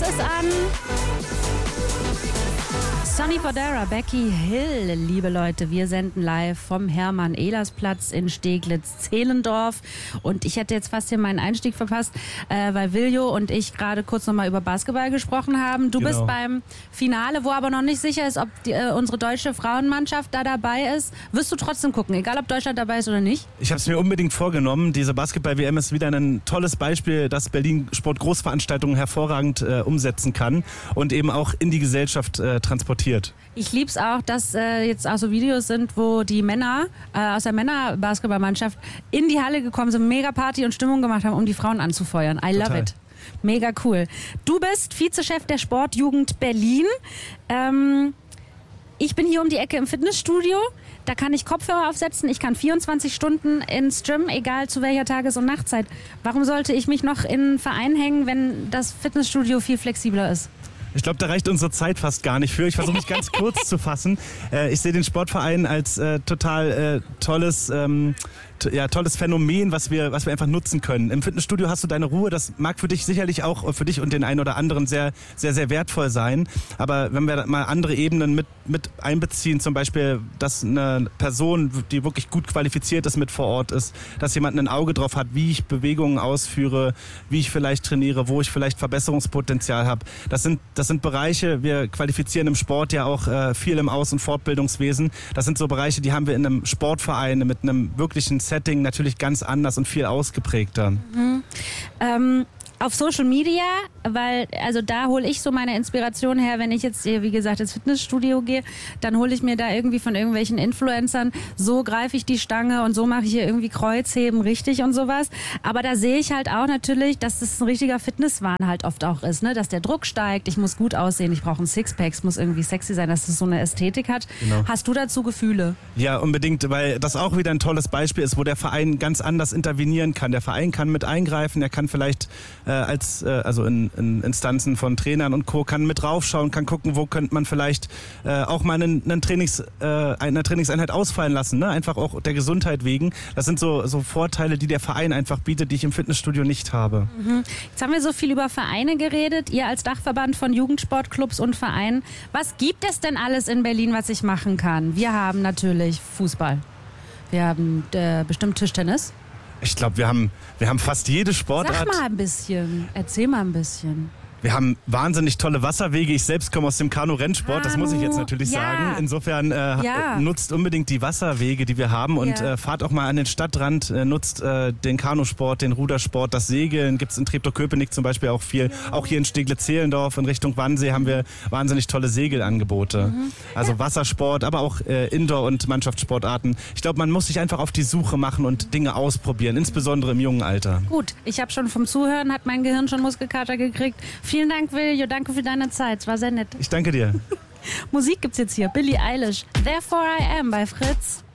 ist an. Sonny Fodera, Becky Hill, liebe Leute, wir senden live vom Hermann-Ehlers-Platz in Steglitz-Zehlendorf und ich hätte jetzt fast hier meinen Einstieg verpasst, weil Viljo und ich gerade kurz nochmal über Basketball gesprochen haben. Du bist beim Finale, wo aber noch nicht sicher ist, ob unsere deutsche Frauenmannschaft da dabei ist. Wirst du trotzdem gucken, egal ob Deutschland dabei ist oder nicht? Ich habe es mir unbedingt vorgenommen. Diese Basketball-WM ist wieder ein tolles Beispiel, dass Berlin Sport-Großveranstaltungen hervorragend umsetzen kann und eben auch in die Gesellschaft transportiert. Ich lieb's auch, dass jetzt auch so Videos sind, wo die Männer aus der Männerbasketballmannschaft in die Halle gekommen sind, mega Party und Stimmung gemacht haben, um die Frauen anzufeuern. I love it. Mega cool. Du bist Vizechef der Sportjugend Berlin. Ich bin hier um die Ecke im Fitnessstudio. Da kann ich Kopfhörer aufsetzen. Ich kann 24 Stunden ins Gym, egal zu welcher Tages- und Nachtzeit. Warum sollte ich mich noch in einen Verein hängen, wenn das Fitnessstudio viel flexibler ist? Ich glaube, da reicht unsere Zeit fast gar nicht für. Ich versuche mich ganz kurz zu fassen. Ich sehe den Sportverein als total tolles Phänomen, was wir einfach nutzen können. Im Fitnessstudio hast du deine Ruhe. Das mag für dich sicherlich auch für dich und den einen oder anderen sehr, sehr, sehr wertvoll sein. Aber wenn wir mal andere Ebenen mit einbeziehen, zum Beispiel, dass eine Person, die wirklich gut qualifiziert ist, mit vor Ort ist, dass jemand ein Auge drauf hat, wie ich Bewegungen ausführe, wie ich vielleicht trainiere, wo ich vielleicht Verbesserungspotenzial habe. Das sind Bereiche, wir qualifizieren im Sport ja auch viel im Aus- und Fortbildungswesen. Das sind so Bereiche, die haben wir in einem Sportverein mit einem wirklichen Setting natürlich ganz anders und viel ausgeprägter. Auf Social Media, weil also da hole ich so meine Inspiration her, wenn ich jetzt, wie gesagt, ins Fitnessstudio gehe, dann hole ich mir da irgendwie von irgendwelchen Influencern, so greife ich die Stange und so mache ich hier irgendwie Kreuzheben richtig und sowas. Aber da sehe ich halt auch natürlich, dass das ein richtiger Fitnesswahn halt oft auch ist, ne? Dass der Druck steigt, ich muss gut aussehen, ich brauche ein Sixpack, es muss irgendwie sexy sein, dass es so eine Ästhetik hat. Genau. Hast du dazu Gefühle? Ja, unbedingt, weil das auch wieder ein tolles Beispiel ist, wo der Verein ganz anders intervenieren kann. Der Verein kann mit eingreifen, er kann vielleicht also in Instanzen von Trainern und Co. kann mit draufschauen, kann gucken, wo könnte man vielleicht auch mal eine Trainingseinheit ausfallen lassen, ne? Einfach auch der Gesundheit wegen. Das sind so Vorteile, die der Verein einfach bietet, die ich im Fitnessstudio nicht habe. Jetzt haben wir so viel über Vereine geredet, ihr als Dachverband von Jugendsportclubs und Vereinen. Was gibt es denn alles in Berlin, was ich machen kann? Wir haben natürlich Fußball, wir haben bestimmt Tischtennis. Ich glaube, wir haben fast jede Sportart. Sag mal ein bisschen, erzähl mal ein bisschen. Wir haben wahnsinnig tolle Wasserwege. Ich selbst komme aus dem Kanu-Rennsport, das muss ich jetzt natürlich sagen. Insofern nutzt unbedingt die Wasserwege, die wir haben und fahrt auch mal an den Stadtrand, nutzt den Kanusport, den Rudersport, das Segeln. Gibt es in Treptow-Köpenick zum Beispiel auch viel. Auch hier in Steglitz-Zehlendorf in Richtung Wannsee haben wir wahnsinnig tolle Segelangebote. Also Wassersport, aber auch Indoor- und Mannschaftssportarten. Ich glaube, man muss sich einfach auf die Suche machen und Dinge ausprobieren, insbesondere im jungen Alter. Gut, ich habe schon vom Zuhören, hat mein Gehirn schon Muskelkater gekriegt. Vielen Dank, Viljo. Danke für deine Zeit. Es war sehr nett. Ich danke dir. Musik gibt's jetzt hier. Billie Eilish. Therefore I Am bei Fritz.